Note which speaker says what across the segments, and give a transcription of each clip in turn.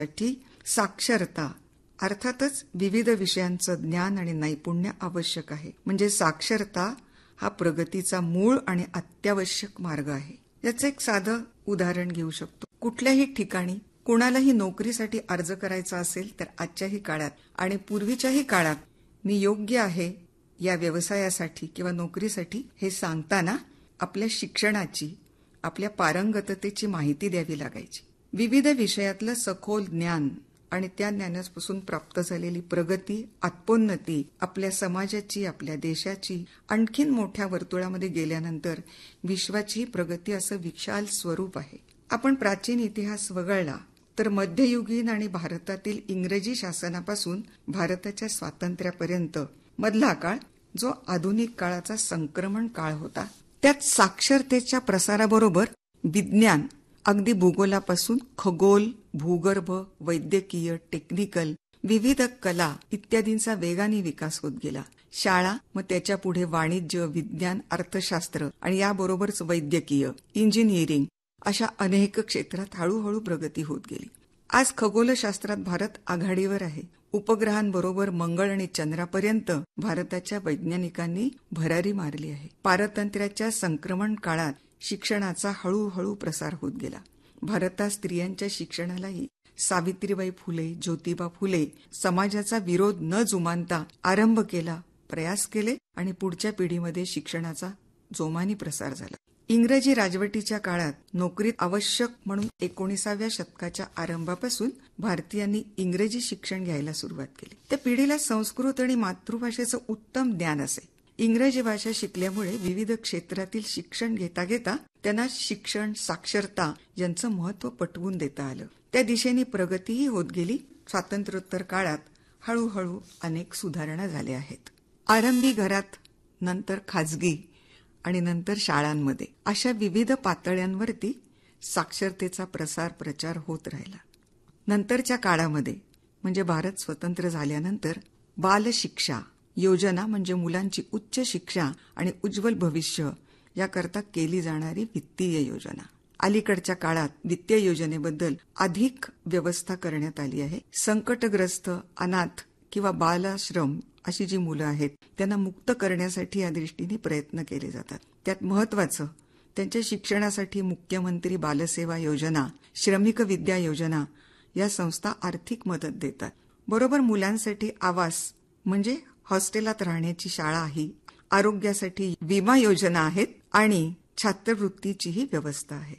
Speaker 1: साठी साक्षरता अर्थातच विविध विषयांचं ज्ञान आणि नैपुण्य आवश्यक आहे. म्हणजे साक्षरता हा प्रगतीचा मूळ आणि अत्यावश्यक मार्ग आहे. याचं एक साधं उदाहरण घेऊ शकतो. कुठल्याही ठिकाणी कोणालाही नोकरीसाठी अर्ज करायचा असेल तर आजच्याही काळात आणि पूर्वीच्याही काळात मी योग्य आहे या व्यवसायासाठी किंवा नोकरीसाठी हे सांगताना आपल्या शिक्षणाची, आपल्या पारंगततेची माहिती द्यावी लागायची. विविध विषयातलं सखोल ज्ञान आणि त्या ज्ञानापासून प्राप्त झालेली प्रगती, आत्मोन्नती आपल्या समाजाची, आपल्या देशाची आणखीन मोठ्या वर्तुळामध्ये गेल्यानंतर विश्वाची प्रगती असं विशाल स्वरूप आहे. आपण प्राचीन इतिहास वगळला तर मध्ययुगीन आणि भारतातील इंग्रजी शासनापासून भारताच्या स्वातंत्र्यापर्यंत मधला काळ जो आधुनिक काळाचा संक्रमण काळ होता. त्यात साक्षरतेच्या प्रसाराबरोबर विज्ञान अगदी भूगोलापासून खगोल, भूगर्भ, वैद्यकीय, टेक्निकल, विविध कला इत्यादींचा वेगाने विकास होत गेला. शाळा, मग त्याच्या पुढे वाणिज्य, विज्ञान, अर्थशास्त्र आणि याबरोबरच वैद्यकीय, इंजिनिअरिंग अशा अनेक क्षेत्रात हळूहळू प्रगती होत गेली. आज खगोलशास्त्रात भारत आघाडीवर आहे. उपग्रहांबरोबर मंगळ आणि चंद्रापर्यंत भारताच्या वैज्ञानिकांनी भरारी मारली आहे. पारतंत्र्याच्या संक्रमण काळात शिक्षणाचा हळूहळू प्रसार होत गेला. भारतात स्त्रियांच्या शिक्षणालाही सावित्रीबाई फुले, ज्योतिबा फुले समाजाचा विरोध न जुमानता आरंभ केला, प्रयास केले आणि पुढच्या पिढीमध्ये शिक्षणाचा जोमानी प्रसार झाला. इंग्रजी राजवटीच्या काळात नोकरीत आवश्यक म्हणून 19व्या शतकाच्या आरंभापासून भारतीयांनी इंग्रजी शिक्षण घ्यायला सुरुवात केली. त्या पिढीला संस्कृत आणि मातृभाषेचं उत्तम ज्ञान असे. इंग्रजी भाषा शिकल्यामुळे विविध क्षेत्रातील शिक्षण घेता घेता त्यांना शिक्षण, साक्षरता यांचं महत्त्व पटवून देता आलं. त्या दिशेने प्रगतीही होत गेली. स्वातंत्र्योत्तर काळात हळूहळू अनेक सुधारणा झाल्या आहेत. आरंभी घरात, नंतर खाजगी आणि नंतर शाळांमध्ये अशा विविध पातळ्यांवरती साक्षरतेचा प्रचार होत राहिला. नंतरच्या काळामध्ये म्हणजे भारत स्वतंत्र झाल्यानंतर बालशिक्षा योजना म्हणजे मुलांची उच्च शिक्षा आणि उज्ज्वल भविष्य याकरता केली जाणारी वित्तीय योजना. अलीकडच्या काळात वित्तीय योजनेबद्दल अधिक व्यवस्था करण्यात आली आहे. संकटग्रस्त, अनाथ किंवा बालाश्रम अशी जी मुलं आहेत त्यांना मुक्त करण्यासाठी या दृष्टीने प्रयत्न केले जातात. त्यात महत्वाचं त्यांच्या शिक्षणासाठी मुख्यमंत्री बालसेवा योजना, श्रमिक विद्या योजना या संस्था आर्थिक मदत देतात. बरोबर मुलांसाठी आवास म्हणजे हॉस्टेलात राहण्याची शाळा आहे, आरोग्यासाठी विमा योजना आहेत आणि छात्रवृत्तीचीही व्यवस्था आहे.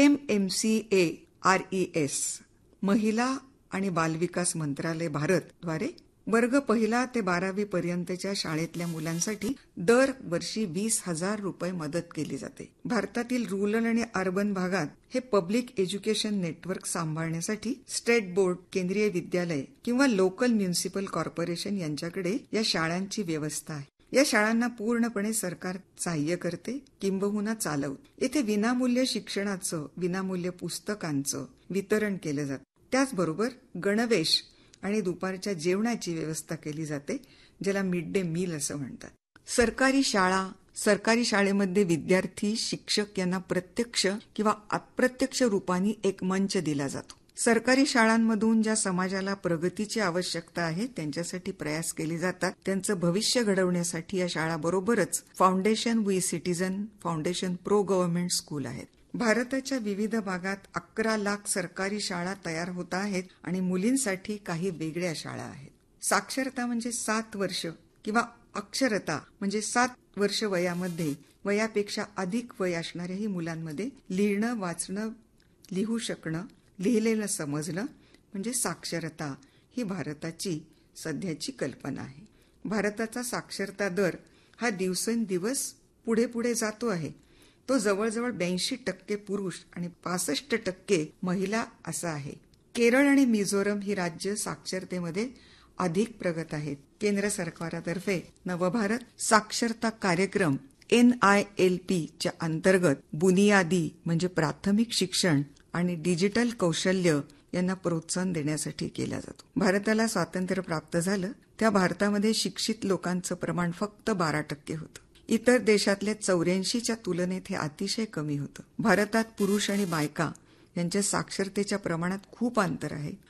Speaker 1: PMMCA-RES महिला आणि बालविकास मंत्रालय भारत द्वारे वर्ग 1 ते 12वी पर्यंतच्या शाळेतल्या मुलांसाठी दरवर्षी 20,000 रुपये मदत केली जाते. भारतातील रुरल आणि अर्बन भागात हे पब्लिक एज्युकेशन नेटवर्क सांभाळण्यासाठी स्टेट बोर्ड, केंद्रीय विद्यालय किंवा लोकल म्युनिसिपल कॉर्पोरेशन यांच्याकडे या शाळांची व्यवस्था आहे. या शाळांना पूर्णपणे सरकार सहाय्य करते किंबहुना चालवते. येथे विनामूल्य शिक्षणाचं, विनामूल्य पुस्तकांचं वितरण केलं जातं. त्याचबरोबर गणवेश आणि दुपारच्या जेवणाची व्यवस्था केली जाते, ज्याला मिड डे मील असं म्हणतात. सरकारी शाळेमध्ये विद्यार्थी, शिक्षक यांना प्रत्यक्ष किंवा अप्रत्यक्ष रूपाने एक मंच दिला जातो. सरकारी शाळांमधून ज्या समाजाला प्रगतीची आवश्यकता आहे त्यांच्यासाठी प्रयास केले जातात. त्यांचं भविष्य घडवण्यासाठी या शाळाबरोबरच foundation we citizen, foundation pro government school आहेत. भारताच्या विविध भागात 11 लाख सरकारी शाळा तयार होत आहेत आणि मुलींसाठी काही वेगळ्या शाळा आहेत. साक्षरता म्हणजे 7 वर्ष किंवा अक्षरता म्हणजे 7 वर्ष वयामध्ये वयापेक्षा अधिक वय असणाऱ्याही मुलांमध्ये लिहिणं, वाचणं, लिहू शकणं, लिहिलेलं समजणं म्हणजे साक्षरता ही भारताची सध्याची कल्पना आहे. भारताचा साक्षरता दर हा दिवसेंदिवस पुढे पुढे जातो आहे. तो जवळजवळ 82% पुरुष आणि 65% महिला असा आहे. केरळ आणि मिझोरम ही राज्य साक्षरतेमध्ये अधिक प्रगत आहेत. केंद्र सरकारातर्फे नवभारत साक्षरता कार्यक्रम NILP च्या अंतर्गत बुनियादी म्हणजे प्राथमिक शिक्षण आणि डिजिटल कौशल्य यांना प्रोत्साहन देण्यासाठी केला जातो. भारताला स्वातंत्र्य प्राप्त झालं त्या भारतामध्ये शिक्षित लोकांचं प्रमाण फक्त 12% होतं. इतर देशातल्या 84च्या तुलनेत हे अतिशय कमी होतं. भारतात पुरुष आणि बायका यांच्या साक्षरतेच्या प्रमाणात खूप अंतर आहे.